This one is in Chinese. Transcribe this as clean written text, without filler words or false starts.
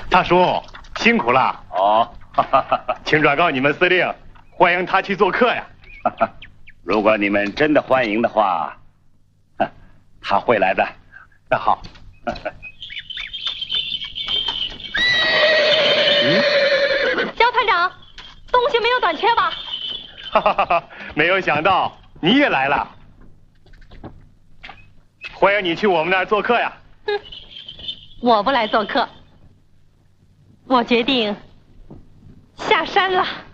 大叔辛苦了。 哦， 请转告你们司令，欢迎他去做客呀。 如果你们真的欢迎的话，他会来的。 那好。 焦团长，东西没有短缺吧？ 哈哈哈！没有想到你也来了，欢迎你去我们那儿做客呀。 哼，我不来做客，我决定下山了。